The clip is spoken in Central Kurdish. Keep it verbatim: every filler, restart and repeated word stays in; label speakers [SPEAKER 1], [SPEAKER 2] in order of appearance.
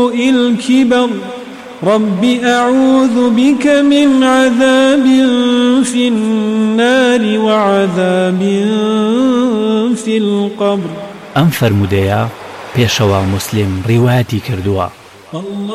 [SPEAKER 1] الكبر رب أعوذ بك من عذاب في النار وعذاب في القبر.
[SPEAKER 2] أم فرموديا بيشوا مسلم روايتي كردوا.